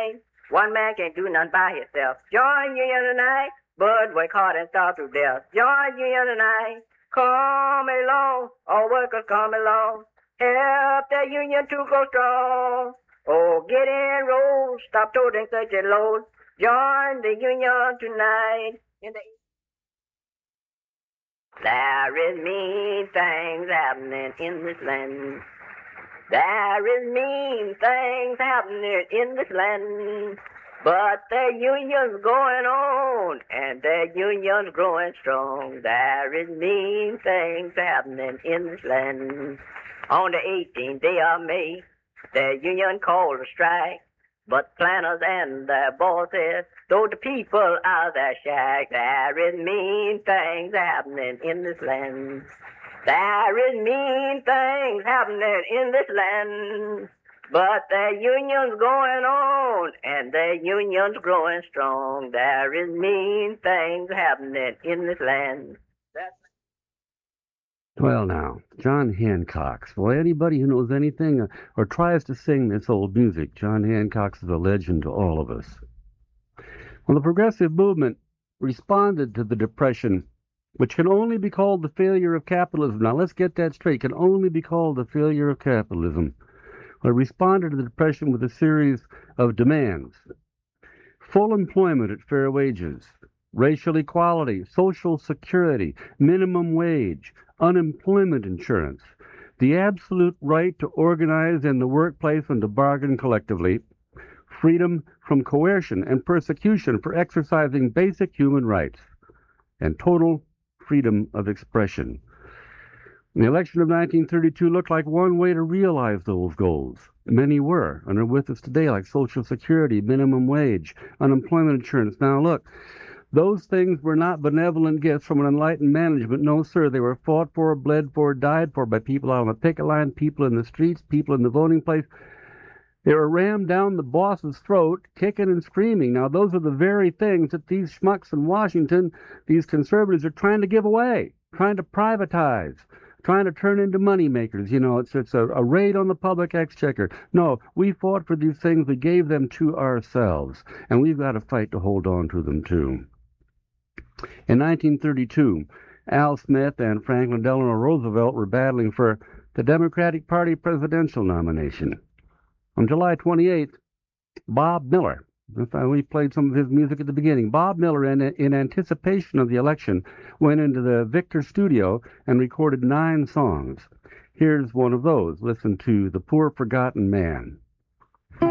tonight. One man can't do nothing by himself. Join union tonight. Bud, work hard and starve to death. Join union tonight. Come along, all workers come along. Help the union to go strong. Oh, get enrolled, stop toting such a load. Join the union tonight. There is mean things happening in this land. There is mean things happening in this land. But the union's going on, and the union's growing strong. There is mean things happening in this land. On the 18th day of May, the union called a strike. But planners and their bosses told the people out of their shack, there is mean things happening in this land. There is mean things happening in this land. But the union's going on, and the union's growing strong. There is mean things happening in this land. Well, now, John Hancock's. Well, anybody who knows anything or tries to sing this old music, John Hancock's is a legend to all of us. Well, the progressive movement responded to the Depression, which can only be called the failure of capitalism. Now, let's get that straight. Can only be called the failure of capitalism. Well, it responded to the Depression with a series of demands. Full employment at fair wages, racial equality, social security, minimum wage, unemployment insurance, the absolute right to organize in the workplace and to bargain collectively, freedom from coercion and persecution for exercising basic human rights, and total freedom of expression. The election of 1932 looked like one way to realize those goals. Many were, and are with us today, like Social Security, minimum wage, unemployment insurance. Now look, those things were not benevolent gifts from an enlightened management. No, sir. They were fought for, bled for, died for by people out on the picket line, people in the streets, people in the voting place. They were rammed down the boss's throat, kicking and screaming. Now, those are the very things that these schmucks in Washington, these conservatives, are trying to give away, trying to privatize, trying to turn into money makers. You know, it's a raid on the public exchequer. No, we fought for these things. We gave them to ourselves, and we've got to fight to hold on to them, too. In 1932, Al Smith and Franklin Delano Roosevelt were battling for the Democratic Party presidential nomination. On July 28th, Bob Miller, we played some of his music at the beginning, Bob Miller, in anticipation of the election, went into the Victor studio and recorded 9 songs. Here's one of those. Listen to The Poor Forgotten Man.